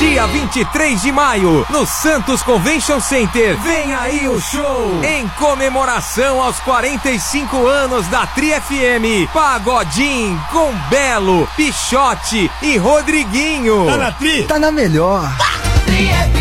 Dia 23 de maio, no Santos Convention Center. Vem aí o show! Em comemoração aos 45 anos da Tri FM. Pagodinho com Belo, Pichote e Rodriguinho. Tá na Tri? Tá na melhor. Tri FM.